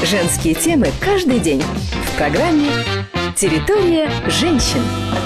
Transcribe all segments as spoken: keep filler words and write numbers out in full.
Женские темы каждый день в программе «Территория женщин».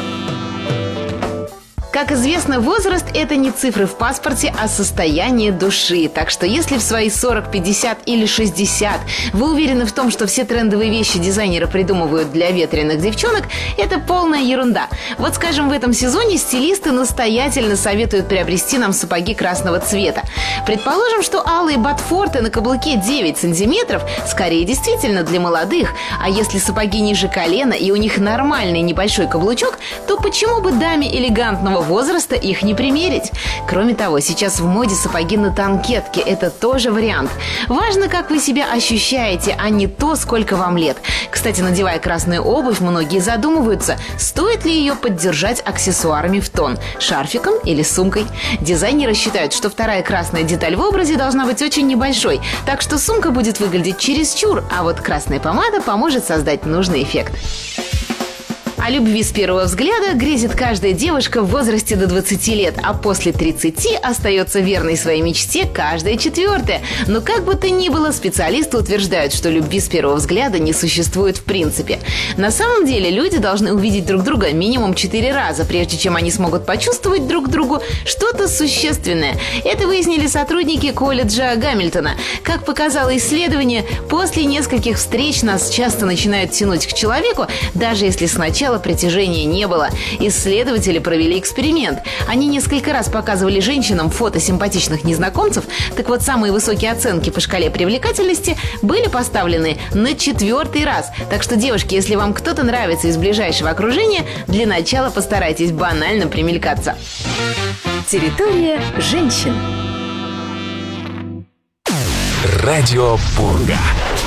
Как известно, возраст – это не цифры в паспорте, а состояние души. Так что если в свои сорок, пятьдесят или шестьдесят вы уверены в том, что все трендовые вещи дизайнеры придумывают для ветреных девчонок, это полная ерунда. Вот, скажем, в этом сезоне стилисты настоятельно советуют приобрести нам сапоги красного цвета. Предположим, что алые ботфорты на каблуке девять сантиметров скорее действительно для молодых, а если сапоги ниже колена и у них нормальный небольшой каблучок, то почему бы даме элегантного возраста их не примерить? Кроме того, сейчас в моде сапоги на танкетке. Это тоже вариант. Важно, как вы себя ощущаете, а не то, сколько вам лет. Кстати, надевая красную обувь, многие задумываются, стоит ли ее поддержать аксессуарами в тон – шарфиком или сумкой. Дизайнеры считают, что вторая красная деталь в образе должна быть очень небольшой, так что сумка будет выглядеть чересчур, а вот красная помада поможет создать нужный эффект. О любви с первого взгляда грезит каждая девушка в возрасте до двадцати лет, а после тридцати остается верной своей мечте каждая четвертая. Но как бы то ни было, специалисты утверждают, что любви с первого взгляда не существует в принципе. На самом деле люди должны увидеть друг друга минимум четыре раза, прежде чем они смогут почувствовать друг другу что-то существенное. Это выяснили сотрудники колледжа Гамильтона. Как показало исследование, после нескольких встреч нас часто начинают тянуть к человеку, даже если сначала притяжения не было. Исследователи провели эксперимент. Они несколько раз показывали женщинам фото симпатичных незнакомцев. Так вот, самые высокие оценки по шкале привлекательности были поставлены на четвертый раз. Так что, девушки, если вам кто-то нравится из ближайшего окружения, для начала постарайтесь банально примелькаться. Территория женщин. Радио Пурга.